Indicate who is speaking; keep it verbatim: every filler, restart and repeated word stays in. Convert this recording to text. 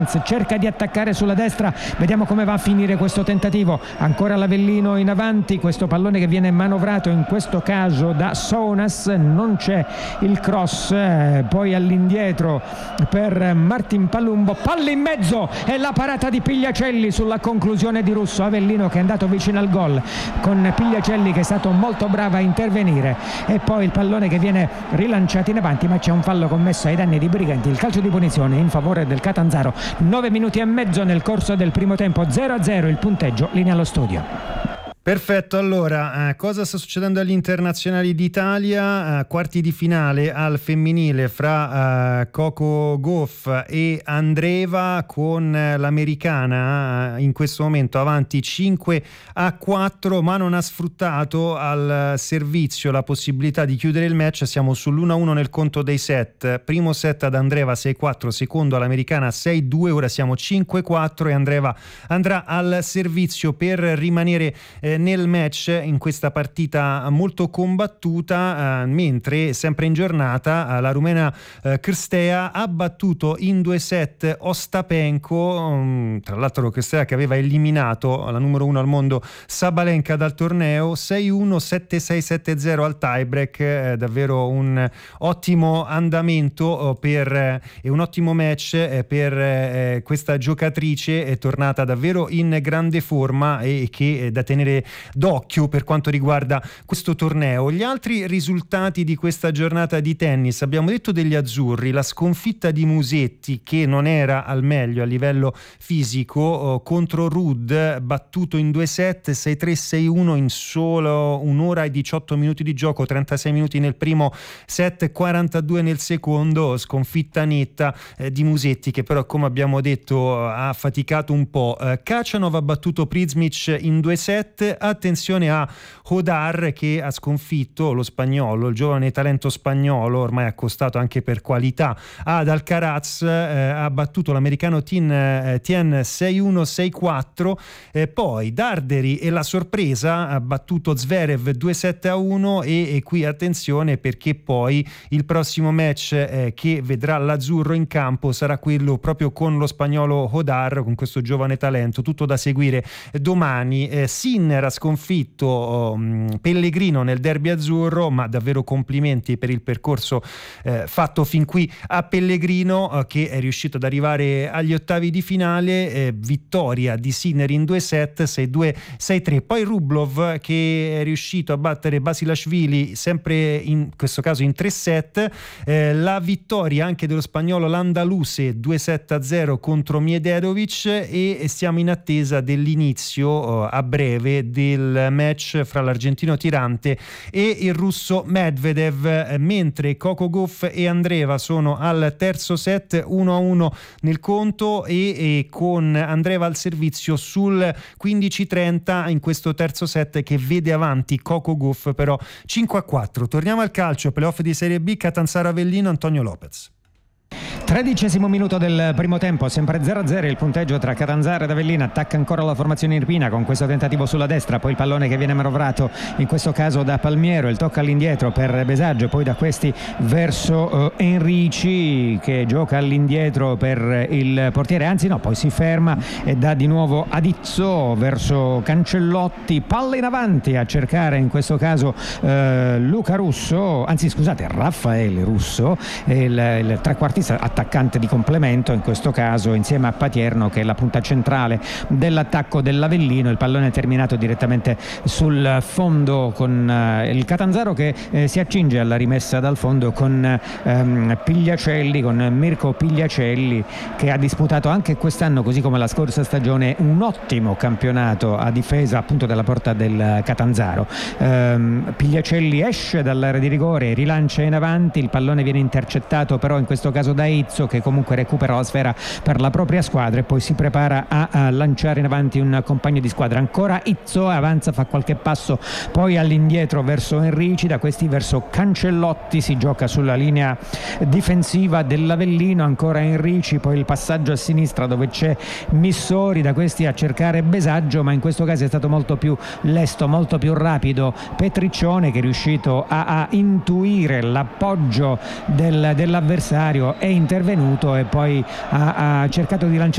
Speaker 1: cerca di attaccare sulla destra, vediamo come va a finire questo tentativo. Ancora l'Avellino in avanti, questo pallone che viene manovrato in questo caso da Sonas, non c'è il cross, eh, poi all'indietro per Martin Palumbo, palla in mezzo e la parata di Pigliacelli sulla conclusione di Russo. Avellino che è andato vicino al gol con Pigliacelli che è stato molto bravo a intervenire, e poi il pallone che viene rilanciato in avanti, ma c'è un fallo commesso ai danni di Briganti. Il calcio di punizione in favore del Catanzaro. Nove minuti e mezzo nel corso del primo tempo, zero a zero il punteggio, linea allo studio.
Speaker 2: Perfetto, allora eh, cosa sta succedendo agli internazionali d'Italia? Eh, quarti di finale al femminile fra eh, Coco Gauff e Andreeva, con eh, l'americana eh, in questo momento avanti cinque a quattro, ma non ha sfruttato al servizio la possibilità di chiudere il match. Siamo sull'uno a uno nel conto dei set, primo set ad Andreeva sei a quattro, secondo all'americana sei a due, ora siamo cinque a quattro e Andreeva andrà al servizio per rimanere eh, nel match in questa partita molto combattuta, eh, mentre sempre in giornata eh, la rumena eh, Crstea ha battuto in due set Ostapenko, um, tra l'altro Crstea che aveva eliminato la numero uno al mondo Sabalenka dal torneo, sei a uno, sette a sei, sette a zero al tiebreak. Eh, davvero un ottimo andamento per, eh, e un ottimo match eh, per eh, questa giocatrice, è tornata davvero in grande forma e che è da tenere d'occhio per quanto riguarda questo torneo. Gli altri risultati di questa giornata di tennis: abbiamo detto degli azzurri, la sconfitta di Musetti che non era al meglio a livello fisico eh, contro Ruud, battuto in due set sei a tre, sei a uno in solo un'ora e diciotto minuti di gioco, trentasei minuti nel primo set, quarantadue nel secondo. Sconfitta netta eh, di Musetti, che però, come abbiamo detto, ha faticato un po'. eh, Kacanov ha battuto Prizmic in due set. Attenzione a Hodar che ha sconfitto lo spagnolo, il giovane talento spagnolo, ormai accostato anche per qualità ad Alcaraz, eh, ha battuto l'americano Tien, eh, Tien sei a uno, sei a quattro. Eh, poi Darderi e la sorpresa, ha battuto Zverev due sette a uno, e, e qui attenzione perché poi il prossimo match eh, che vedrà l'azzurro in campo sarà quello proprio con lo spagnolo Hodar, con questo giovane talento, tutto da seguire domani. eh, Sinner ha sconfitto um, Pellegrino nel derby azzurro, ma davvero complimenti per il percorso eh, fatto fin qui a Pellegrino, eh, che è riuscito ad arrivare agli ottavi di finale. eh, vittoria di Sinner in due set, sei a due, sei a tre. Poi Rublev che è riuscito a battere Basilashvili sempre in questo caso in tre set. eh, la vittoria anche dello spagnolo Landaluse due sette a zero contro Miederovic, e, e siamo in attesa dell'inizio eh, a breve del match fra l'argentino Tirante e il russo Medvedev, mentre Coco Gauff e Andreeva sono al terzo set, uno a uno nel conto, e, e con Andreeva al servizio sul quindici trenta in questo terzo set che vede avanti Coco Gauff però cinque a quattro. Torniamo al calcio, playoff di Serie B, Catanzaro Avellino, Antonio Lopez.
Speaker 1: Tredicesimo minuto del primo tempo, sempre zero a zero il punteggio tra Catanzaro ed Avellino. Attacca ancora la formazione irpina con questo tentativo sulla destra, poi il pallone che viene manovrato in questo caso da Palmiero, il tocco all'indietro per Besaggio, poi da questi verso eh, Enrici che gioca all'indietro per il portiere, anzi no, poi si ferma e dà di nuovo ad Izzo verso Cancellotti, palla in avanti a cercare in questo caso eh, Luca Russo, anzi scusate Raffaele Russo, il, il trequartista attaccante di complemento in questo caso insieme a Patierno, che è la punta centrale dell'attacco dell'Avellino. Il pallone è terminato direttamente sul fondo con eh, il Catanzaro che eh, si accinge alla rimessa dal fondo con ehm, Pigliacelli, con Mirko Pigliacelli, che ha disputato anche quest'anno, così come la scorsa stagione, un ottimo campionato a difesa appunto della porta del Catanzaro. ehm, Pigliacelli esce dall'area di rigore, rilancia in avanti, il pallone viene intercettato però in questo caso da Izzo, che comunque recupera la sfera per la propria squadra e poi si prepara a, a lanciare in avanti un compagno di squadra. Ancora Izzo avanza, fa qualche passo poi all'indietro verso Enrici, da questi verso Cancellotti, si gioca sulla linea difensiva dell'Avellino. Ancora Enrici, poi il passaggio a sinistra dove c'è Missori, da questi a cercare Besaggio, ma in questo caso è stato molto più lesto, molto più rapido Petriccione, che è riuscito a, a intuire l'appoggio del, dell'avversario, è intervenuto e poi ha, ha cercato di lanciare